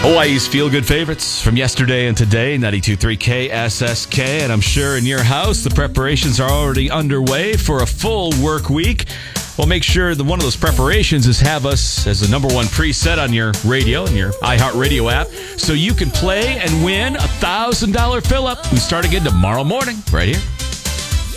Hawaii's feel-good favorites from yesterday and today, 92.3 KSSK. And I'm sure in your house, the preparations are already underway for a full work week. Well, make sure that one of those preparations is have us as the number one preset on your radio and your iHeartRadio app so you can play and win a $1,000 fill-up. We start again tomorrow morning right here